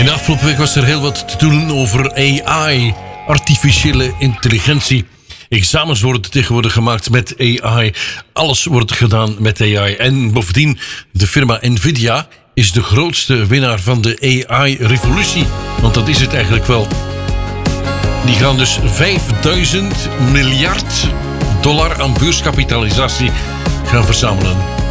En de afgelopen week was er heel wat te doen over AI, artificiële intelligentie. Examens worden tegenwoordig gemaakt met AI. Alles wordt gedaan met AI. En bovendien, de firma Nvidia is de grootste winnaar van de AI-revolutie. Want dat is het eigenlijk wel. Die gaan dus $5.000 miljard aan beurskapitalisatie gaan verzamelen.